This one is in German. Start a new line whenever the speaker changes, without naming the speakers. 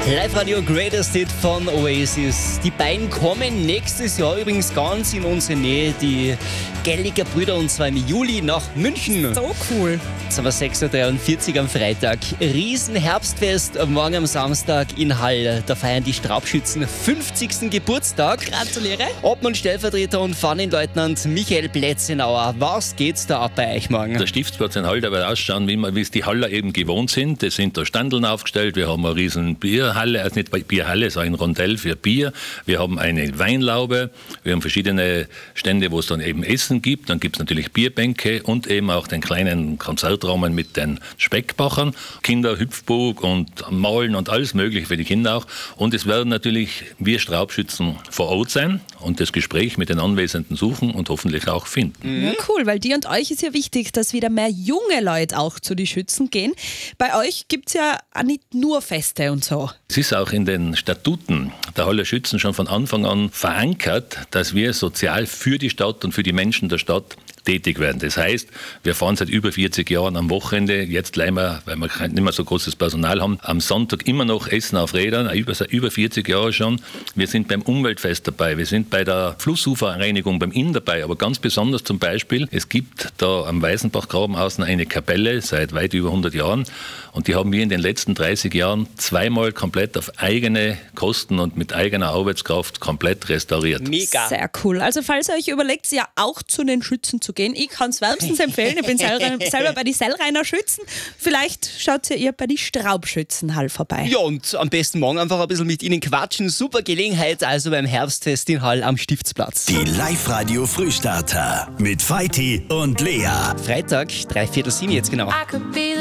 Live-Radio Greatest Hit von Oasis. Die beiden kommen nächstes Jahr übrigens ganz in unsere Nähe, die Gallagher Brüder, und zwar im Juli nach München.
So cool.
Jetzt haben wir 6.43 Uhr am Freitag. Riesenherbstfest morgen am Samstag in Hall. Da feiern die Straubschützen 50. Geburtstag.
Gratuliere.
Obmann-Stellvertreter und Pfannenleutnant Michael Plätzenauer. Was geht's da ab bei euch morgen?
Der Stiftsplatz in Hall, der wird ausschauen, wie es die Haller eben gewohnt sind. Es sind da Standeln aufgestellt, wir haben eine riesen Bierhalle, also nicht Bierhalle, sondern ein Rondell für Bier. Wir haben eine Weinlaube, wir haben verschiedene Stände, wo es dann eben Essen gibt. Dann gibt es natürlich Bierbänke und eben auch den kleinen Konzertraum mit den Speckbachern. Kinder, Hüpfburg und Maulen und alles mögliche für die Kinder auch. Und es werden natürlich wir Straubschützen vor Ort sein und das Gespräch mit den Anwesenden suchen und hoffentlich auch finden.
Ja, cool, weil dir und euch ist ja wichtig, dass wieder mehr junge Leute auch zu den Schützen gehen. Bei euch gibt es ja auch nicht nur Feste und so.
Es ist auch in den Statuten der Haller Schützen schon von Anfang an verankert, dass wir sozial für die Stadt und für die Menschen der Stadt tätig werden. Das heißt, wir fahren seit über 40 Jahren am Wochenende, jetzt leider, weil wir nicht mehr so großes Personal haben, am Sonntag immer noch Essen auf Rädern, seit über 40 Jahren schon. Wir sind beim Umweltfest dabei, wir sind bei der Flussuferreinigung beim Inn dabei, aber ganz besonders zum Beispiel, es gibt da am Weißenbachgraben außen eine Kapelle seit weit über 100 Jahren und die haben wir in den letzten 30 Jahren zweimal komplett auf eigene Kosten und mit eigener Arbeitskraft komplett restauriert.
Mega.
Sehr cool. Also falls ihr euch überlegt, ja auch zu den Schützen zu gehen, ich kann es wärmstens empfehlen. Ich bin selber bei den Sellreiner Schützen. Vielleicht schaut ihr bei den Straubschützenhall vorbei.
Ja, und am besten morgen einfach ein bisschen mit ihnen quatschen. Super Gelegenheit, also beim Herbstfest in Hall am Stiftsplatz.
Die Live-Radio Frühstarter mit Feiti und Lea.
Freitag, 6:45 jetzt genau.
I could be